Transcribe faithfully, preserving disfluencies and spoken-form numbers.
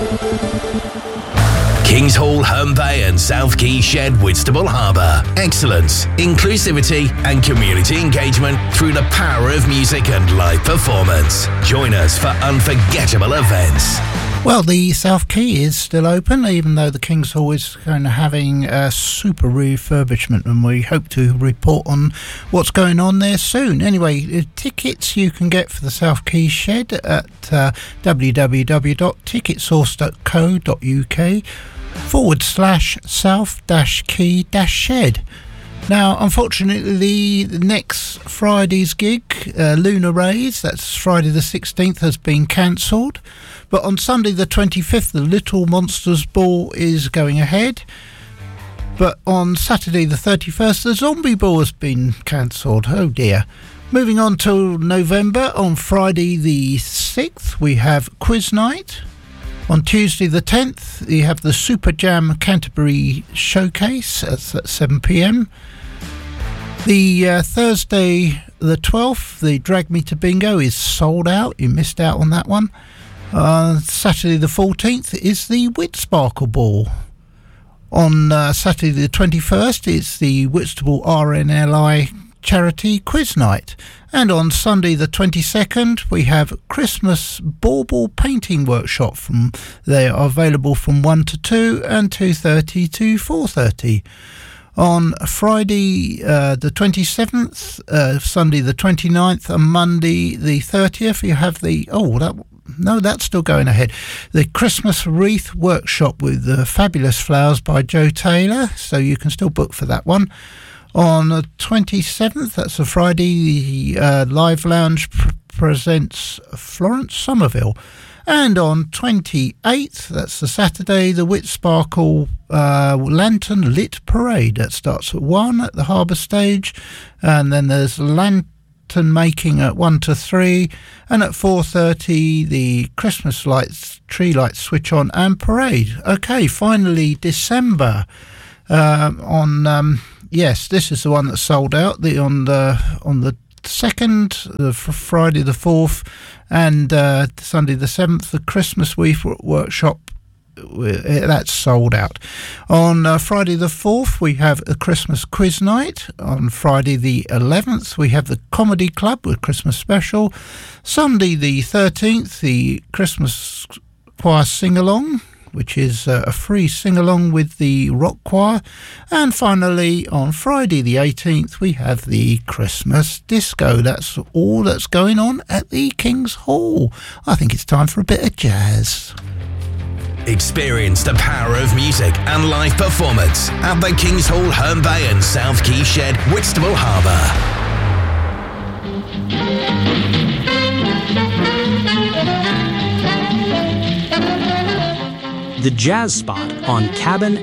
Kings Hall, Herne Bay and South Quay Shed, Whitstable Harbour. Excellence, inclusivity and community engagement through the power of music and live performance. Join us for unforgettable events. Well, the South Quay is still open, even though the Kings Hall is kind of having a super refurbishment, and we hope to report on what's going on there soon. Anyway, tickets you can get for the South Quay Shed at uh, w w w dot ticket source dot co dot u k forward slash south dash key dash shed. Now, unfortunately, the next Friday's gig, uh, Lunar Rays, that's Friday the sixteenth, has been cancelled. But on Sunday the twenty-fifth, the Little Monsters Ball is going ahead. But on Saturday the thirty-first, the Zombie Ball has been cancelled. Oh dear. Moving on to November, on Friday the sixth, we have Quiz Night. On Tuesday the tenth, you have the Super Jam Canterbury Showcase at seven p m. The uh, Thursday the twelfth, the Drag Me to Bingo is sold out. You missed out on that one. Uh, Saturday the fourteenth is the Whitsparkle Ball. On uh, Saturday the twenty-first, it's the Whitstable R N L I Charity Quiz Night. And on Sunday the twenty-second, we have Christmas Bauble Painting Workshop. From They are available from one to two and two thirty to four thirty. On Friday uh, the twenty-seventh, uh, Sunday the twenty-ninth and Monday the thirtieth, you have the... Oh, that... No, that's still going ahead. The Christmas Wreath Workshop with the Fabulous Flowers by Joe Taylor, so you can still book for that one. On the twenty-seventh, that's a Friday, the uh, Live Lounge pr- presents Florence Somerville. And on twenty-eighth, that's the Saturday, the Whitsparkle uh, Lantern Lit Parade. That starts at one at the Harbour Stage, and then there's Lantern making at one to three, and at four thirty the Christmas lights, tree lights switch on and parade. Okay, finally December. Um, on um, yes, this is the one that sold out. The on the on the second, the Friday the fourth, and uh, Sunday the seventh, the Christmas Wreath Workshop. That's sold out. On uh, Friday the fourth, we have a Christmas Quiz Night. On Friday the eleventh, we have the Comedy Club with Christmas Special. Sunday the thirteenth, the Christmas Choir Sing-Along, which is uh, a free sing-along with the rock choir. And finally, on Friday the eighteenth, we have the Christmas Disco. That's all that's going on at the King's Hall. I think it's time for a bit of jazz. Experience the power of music and live performance at the Kings Hall, Herne Bay and South Quay Shed, Whitstable Harbour. The Jazz Spot on Cabin